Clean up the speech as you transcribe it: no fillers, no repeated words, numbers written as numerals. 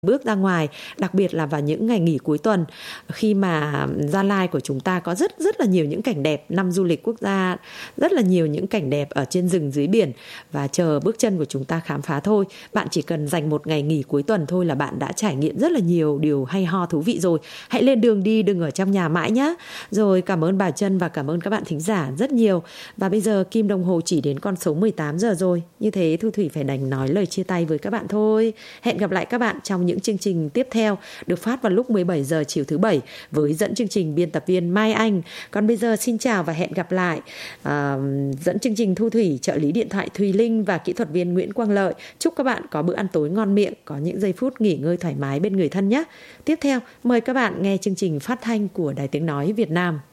bước ra ngoài, đặc biệt là vào những ngày nghỉ cuối tuần, khi mà Gia Lai của chúng ta có rất là nhiều những cảnh đẹp, năm du lịch quốc gia, rất là nhiều những cảnh đẹp ở trên rừng dưới biển và chờ bước chân của chúng ta khám phá thôi. Bạn chỉ cần dành một ngày nghỉ cuối tuần thôi là bạn đã trải nghiệm rất là nhiều điều hay ho thú vị rồi. Hãy lên đường đi, đừng ở trong nhà mãi nhé. Rồi cảm ơn bà Trân và cảm ơn các bạn thính giả rất nhiều. Và bây giờ kim đồng hồ chỉ đến con số 18 giờ rồi. Như thế Thu Thủy phải đành nói lời chia tay với các bạn thôi. Hẹn gặp lại các bạn trong những chương trình tiếp theo được phát vào lúc 17 giờ chiều thứ Bảy với dẫn chương trình biên tập viên Mai Anh. Còn bây giờ xin chào và hẹn gặp lại. Dẫn chương trình Thu Thủy, trợ lý điện thoại Thùy Linh và kỹ thuật viên Nguyễn Quang Lợi. Chúc các bạn có bữa ăn tối ngon miệng, có những giây phút nghỉ ngơi thoải mái bên người thân nhé. Tiếp theo, mời các bạn nghe chương trình phát thanh của Đài Tiếng Nói Việt Nam.